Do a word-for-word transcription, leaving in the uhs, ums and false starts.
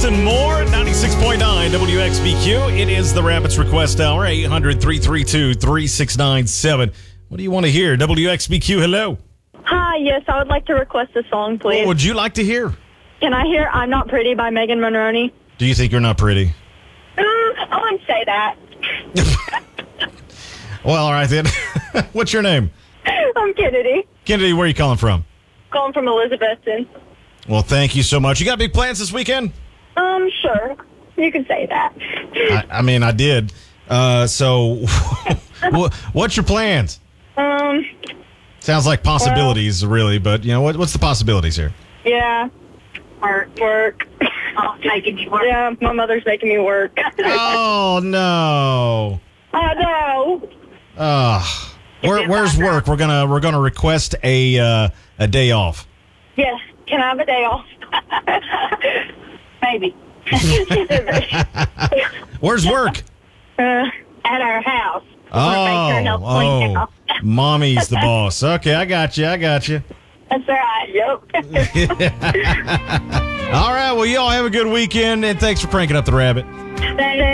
Rabbit and more. ninety-six point nine W X B Q. It is the Rabbit's Request Hour. eight hundred, three three two, three six nine seven. What do you want to hear? W X B Q, hello. Hi, yes, I would like to request a song, please. What would you like to hear? Can I hear I'm Not Pretty by Megan Monroney? Do you think you're not pretty? Mm, I wouldn't say that. Well, all right then. What's your name? I'm Kennedy. Kennedy, where are you calling from? Calling from Elizabethton. Well, thank you so much. You got big plans this weekend? Um, sure. You can say that. I, I mean, I did. Uh, so, what's your plans? Um, Sounds like possibilities, well, really, but, you know, what, what's the possibilities here? Yeah. Work. Work. Oh, making me work. Yeah, my mother's making me work. Oh, no. I know. Uh, where, where's work? We're gonna we're gonna request a uh, a day off. Yes. Can I have a day off? Maybe. Where's work? Uh, at our house. Oh, oh, mommy's the boss. Okay, I got you. I got you. That's all right. Yep. All right. Well, y'all have a good weekend, and thanks for cranking up the Rabbit. Thanks.